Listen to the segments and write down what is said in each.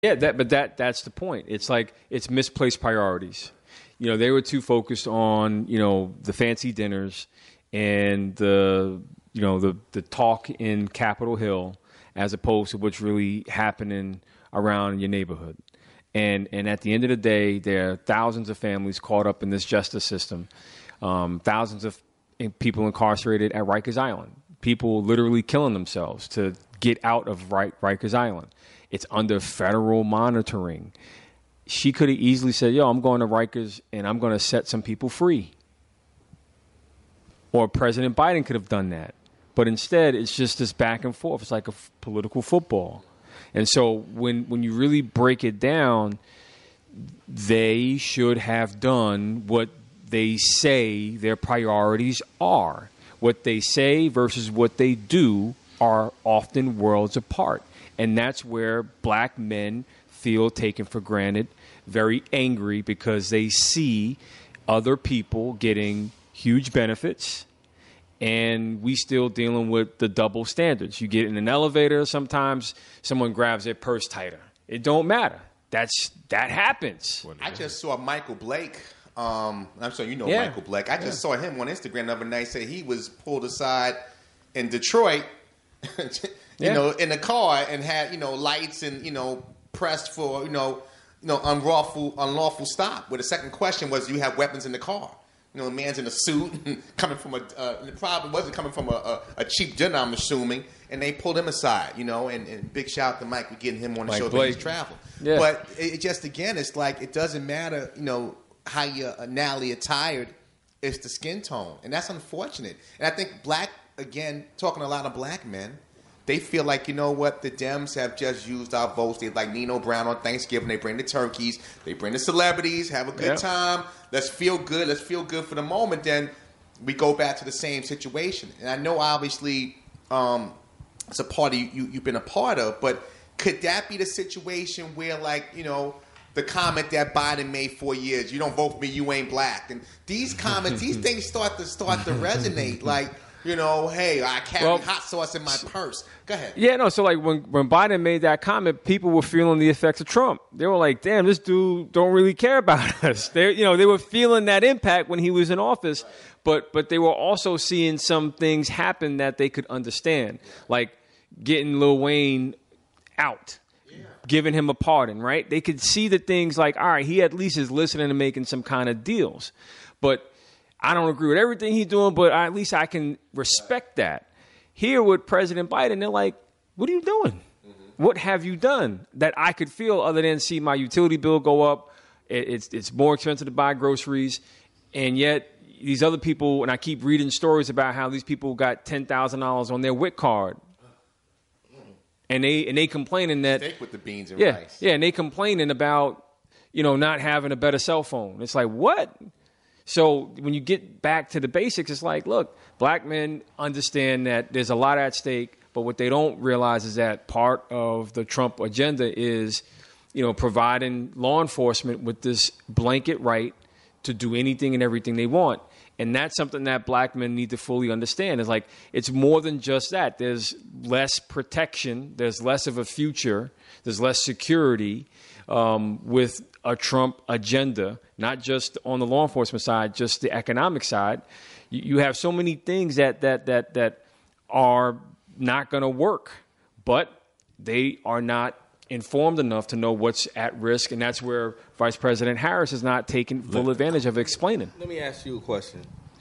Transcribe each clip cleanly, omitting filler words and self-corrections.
Yeah, that's the point. It's like it's misplaced priorities. They were too focused on the fancy dinners and the talk in Capitol Hill as opposed to what's really happening around your neighborhood. And at the end of the day, there are thousands of families caught up in this justice system, thousands of people incarcerated at Rikers Island, people literally killing themselves to get out of Rikers Island. It's under federal monitoring. She could have easily said, I'm going to Rikers and I'm going to set some people free. Or President Biden could have done that. But instead, it's just this back and forth. It's like a political football. And so when you really break it down, they should have done what they say their priorities are. What they say versus what they do are often worlds apart. And that's where black men feel taken for granted, very angry because they see other people getting huge benefits and we still dealing with the double standards. You get in an elevator, sometimes someone grabs their purse tighter. It don't matter. That happens. I just saw Michael Blake. I'm sure you know Michael Blake. I just saw him on Instagram the other night say he was pulled aside in Detroit, in the car and had, lights and, pressed for, unlawful stop. Where the second question was, do you have weapons in the car? The man's in a suit coming from the problem wasn't coming from a cheap dinner, I'm assuming, and they pulled him aside, and big shout out to Mike for getting him on the show for his travel. Yeah. But it just, again, it's like it doesn't matter, how you're nally attired, it's the skin tone. And that's unfortunate. And I think talking a lot of black men, they feel like, the Dems have just used our votes. They like Nino Brown on Thanksgiving. They bring the turkeys. They bring the celebrities. Have a good time. Let's feel good. Let's feel good for the moment. Then we go back to the same situation. And I know, obviously, it's a party you've been a part of. But could that be the situation where, the comment that Biden made 4 years, you don't vote for me, you ain't black. And these comments, these things start to resonate. Like, hey, I carry hot sauce in my purse. Go ahead. Yeah, no, so when Biden made that comment, people were feeling the effects of Trump. They were like, damn, this dude don't really care about us. They were feeling that impact when he was in office, but they were also seeing some things happen that they could understand, like getting Lil Wayne out. Giving him a pardon, right? They could see the things like, all right, he at least is listening and making some kind of deals. But I don't agree with everything he's doing, but at least I can respect that. Here with President Biden, they're like, what are you doing? Mm-hmm. What have you done that I could feel other than see my utility bill go up? It's more expensive to buy groceries. And yet these other people, and I keep reading stories about how these people got $10,000 on their WIC card. And they complaining that steak with the beans and rice. Yeah, and they complaining about not having a better cell phone. It's like, what? So when you get back to the basics, it's like, look, black men understand that there's a lot at stake, but what they don't realize is that part of the Trump agenda is, providing law enforcement with this blanket right to do anything and everything they want. And that's something that black men need to fully understand. It's like, it's more than just that. There's less protection. There's less of a future. There's less security with a Trump agenda, not just on the law enforcement side, just the economic side. You have so many things that are not going to work, but they are not informed enough to know what's at risk, and that's where Vice President Harris is not taking full advantage of explaining. Let me ask you a question.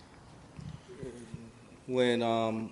When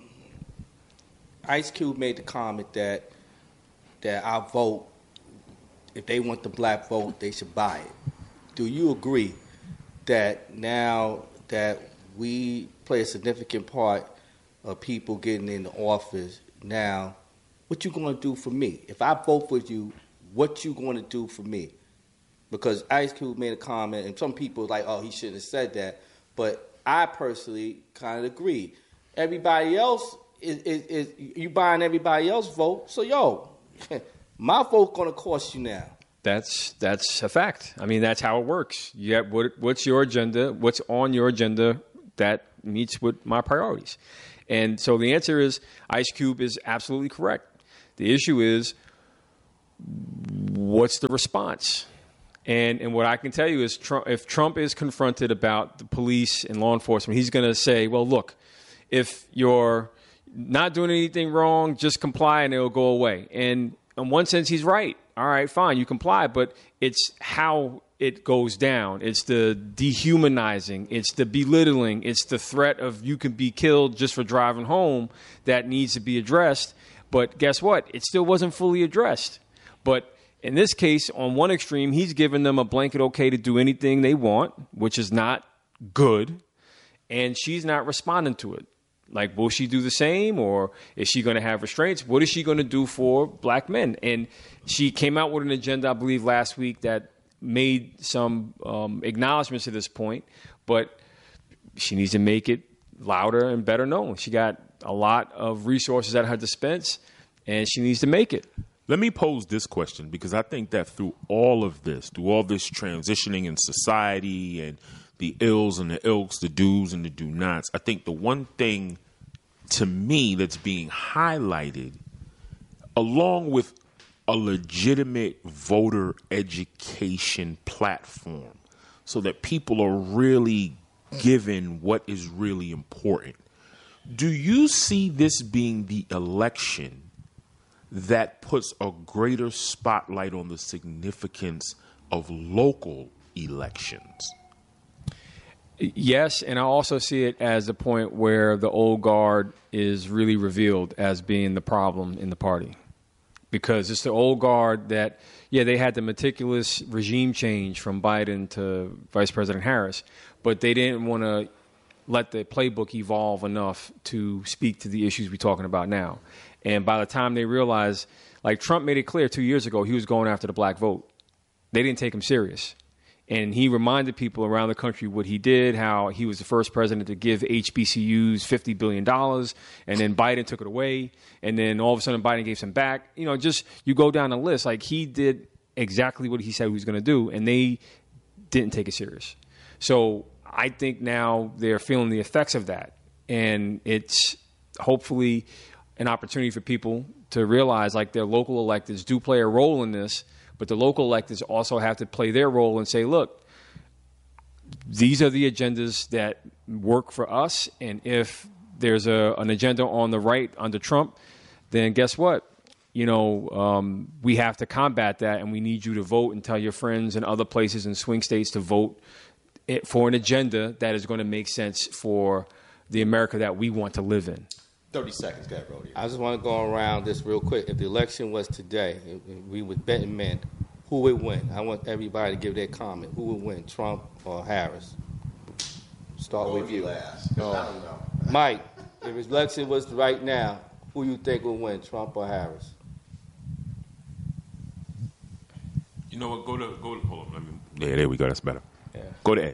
Ice Cube made the comment that our vote, if they want the black vote, they should buy it, do you agree that now that we play a significant part of people getting into office now, what you going to do for me? If I vote for you, what you going to do for me? Because Ice Cube made a comment, and some people are like, oh, he shouldn't have said that. But I personally kind of agree. Everybody else is you buying everybody else's vote. So, my vote going to cost you now. That's a fact. I mean, that's how it works. You have what's your agenda? What's on your agenda that meets with my priorities? And so the answer is Ice Cube is absolutely correct. The issue is what's the response? And what I can tell you is if Trump is confronted about the police and law enforcement, he's going to say, well, look, if you're not doing anything wrong, just comply and it'll go away. And in one sense, he's right. All right, fine, you comply, but it's how it goes down. It's the dehumanizing. It's the belittling. It's the threat of you can be killed just for driving home that needs to be addressed. But guess what? It still wasn't fully addressed. But in this case, on one extreme, he's given them a blanket okay to do anything they want, which is not good, and she's not responding to it. Like, will she do the same, or is she going to have restraints? What is she going to do for black men? And she came out with an agenda, I believe, last week that made some acknowledgments to this point, but she needs to make it louder and better known. She got a lot of resources at her dispense, and she needs to make it. Let me pose this question, because I think that through all this transitioning in society and the ills and the ilks, the do's and the do nots, I think the one thing to me that's being highlighted, along with a legitimate voter education platform, so that people are really given what is really important. Do you see this being the election that puts a greater spotlight on the significance of local elections? Yes, and I also see it as the point where the old guard is really revealed as being the problem in the party. Because it's the old guard that, they had the meticulous regime change from Biden to Vice President Harris, but they didn't want to let the playbook evolve enough to speak to the issues we're talking about now. And by the time they realized, like Trump made it clear 2 years ago, he was going after the black vote. They didn't take him serious. And he reminded people around the country what he did, how he was the first president to give HBCUs $50 billion, and then Biden took it away, and then all of a sudden Biden gave some back. You go down the list. Like, he did exactly what he said he was going to do, and they didn't take it serious. So I think now they're feeling the effects of that, and it's hopefully an opportunity for people to realize, like, their local electeds do play a role in this, but the local electeds also have to play their role and say, look, these are the agendas that work for us, and if there's an agenda on the right under Trump, then guess what? We have to combat that, and we need you to vote and tell your friends in other places in swing states to vote for an agenda that is going to make sense for the America that we want to live in. 30 seconds, go ahead, Brody. I just want to go around this real quick. If the election was today, if we was betting men, who would win? I want everybody to give their comment. Who would win, Trump or Harris? Start with you. Last, I don't know. Mike, if the election was right now, who you think would win, Trump or Harris? You know what? Go to hold on. There we go. That's better. Yeah. Go to Ed.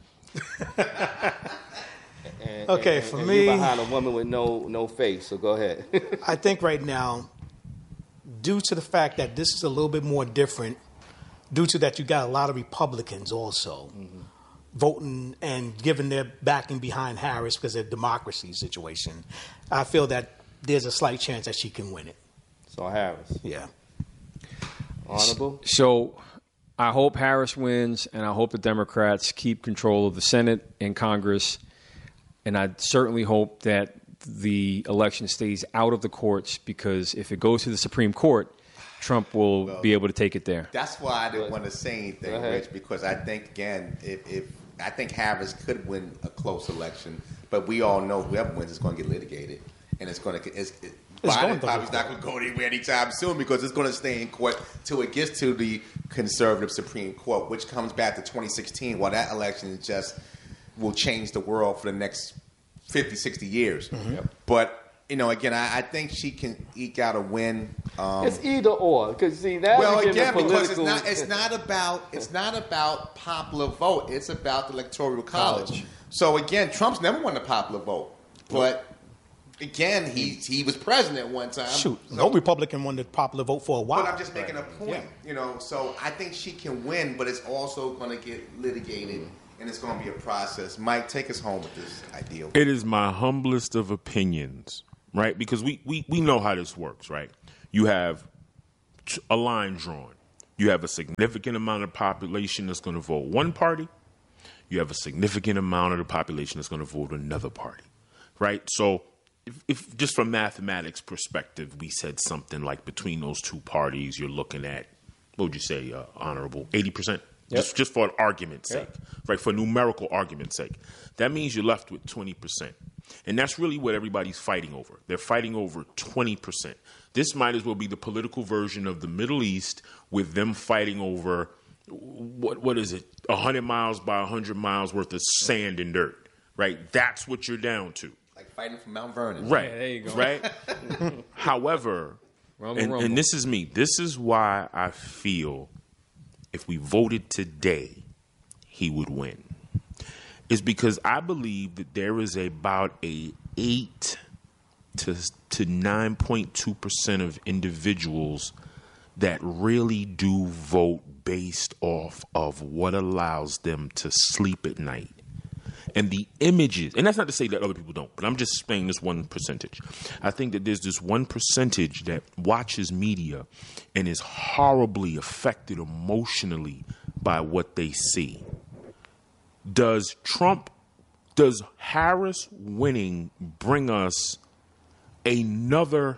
For me, you're behind a woman with no face, so go ahead. I think right now, due to the fact that this is a little bit more different, due to that you got a lot of Republicans also voting and giving their backing behind Harris because of the democracy situation, I feel that there's a slight chance that she can win it. So Harris. Yeah. Honorable? So I hope Harris wins, and I hope the Democrats keep control of the Senate and Congress. And I certainly hope that the election stays out of the courts, because if it goes to the Supreme Court, Trump will be able to take it there. That's why I didn't want to say anything, Rich, because I think, again, if I think Harris could win a close election, but we all know whoever wins is going to get litigated, and Biden probably not going to go anywhere anytime soon, because it's going to stay in court till it gets to the conservative Supreme Court, which comes back to 2016. While that election will change the world for the next 50, 60 years. Mm-hmm. But, again, I think she can eke out a win. It's either or, because see now. Well, again, because it's not about popular vote. It's about the electoral college. So again, Trump's never won the popular vote, but again, he was president one time. No Republican won the popular vote for a while. But I'm just making a point, So I think she can win, but it's also going to get litigated. And it's going to be a process. Mike, take us home with this ideal. It is my humblest of opinions, right? Because we know how this works, right? You have a line drawn. You have a significant amount of the population that's going to vote one party. You have a significant amount of the population that's going to vote another party, right? So if just from mathematics perspective, we said something like between those two parties, you're looking at, what would you say, honorable, 80%? Yep. Just for an argument's sake, right? For numerical argument's sake. That means you're left with 20%. And that's really what everybody's fighting over. They're fighting over 20%. This might as well be the political version of the Middle East with them fighting over, what is it, 100 miles by 100 miles worth of sand and dirt, right? That's what you're down to. Like fighting from Mount Vernon. Right. Yeah, there you go. Right? However, Rumble. and this is me. This is why I feel if we voted today, he would win. Is because I believe that there is about a 8 to 9.2% of individuals that really do vote based off of what allows them to sleep at night. And the images, and that's not to say that other people don't, but I'm just saying this one percentage. I think that there's this one percentage that watches media and is horribly affected emotionally by what they see. Does Harris winning bring us another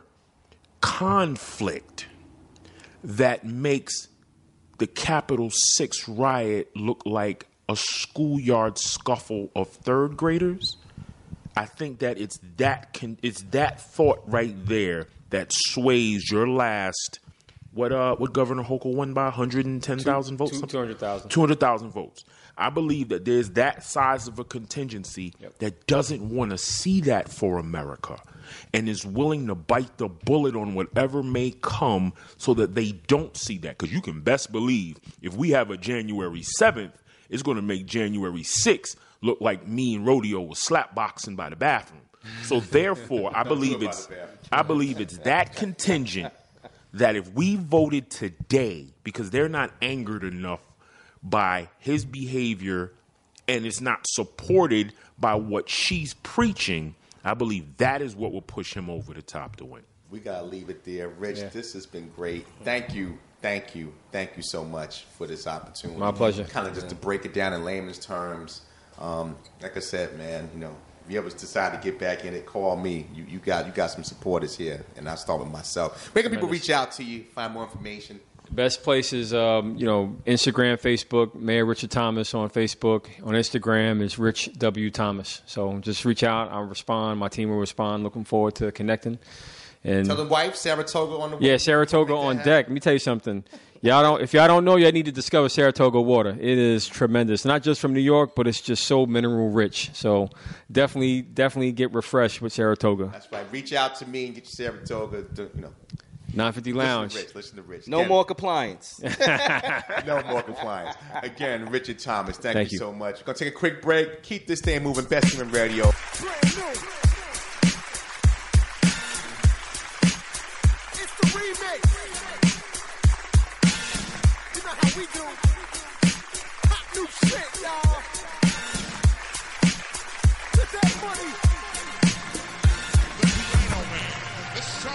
conflict that makes the Capitol 6 riot look like a schoolyard scuffle of third graders? I think that it's that thought right there that sways your last what Governor Hochul won by 110,000 votes? 200,000. 200,000 votes. I believe that there's that size of a contingency that doesn't want to see that for America and is willing to bite the bullet on whatever may come so that they don't see that. Because you can best believe if we have a January 7th, it's going to make January 6th look like me and Rodeo was slapboxing by the bathroom. So therefore, I believe it's that contingent that if we voted today, because they're not angered enough by his behavior and it's not supported by what she's preaching, I believe that is what will push him over the top to win. We got to leave it there. Rich, this has been great. Thank you so much for this opportunity. My pleasure. Kind of just to break it down in layman's terms. Like I said, man, if you ever decide to get back in it, call me. You got some supporters here, and I'll start with myself. Where can people reach out to you, find more information? Best places, Instagram, Facebook, Mayor Richard Thomas on Facebook. On Instagram is Rich W. Thomas. So just reach out. I'll respond. My team will respond. Looking forward to connecting. And Tell the wife, Saratoga on the way. yeah, Saratoga on deck. Let me tell you something. If y'all don't know, y'all need to discover Saratoga water. It is tremendous. Not just from New York, but it's just so mineral rich. So definitely get refreshed with Saratoga. That's right. Reach out to me and get your Saratoga. 950 Lounge. Listen to Rich. No more compliance. No more compliance. Again, Richard Thomas, thank you so much. We're going to take a quick break. Keep this thing moving. Best Human Radio. It's the remix. You know how we do. Hot new shit, y'all.